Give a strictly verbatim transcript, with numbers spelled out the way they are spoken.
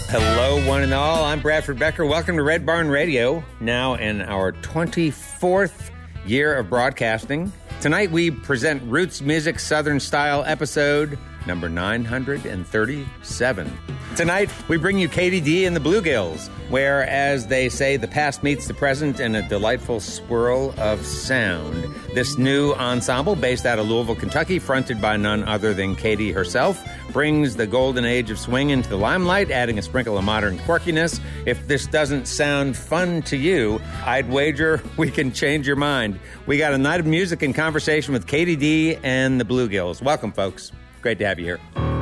Hello, one and all. I'm Bradford Becker. Welcome to Red Barn Radio, now in our twenty-fourth year of broadcasting. Tonight we present Roots Music Southern Style episode number nine hundred thirty-seven. Tonight we bring you Katie Dee and the Bluegills, where, as they say, the past meets the present in a delightful swirl of sound. This new ensemble, based out of Louisville, Kentucky, fronted by none other than Katie herself, brings the golden age of swing into the limelight, adding a sprinkle of modern quirkiness. If this doesn't sound fun to you, I'd wager we can change your mind. We got a night of music and conversation with Katie Dee and the Bluegills. Welcome, folks. Great to have you here.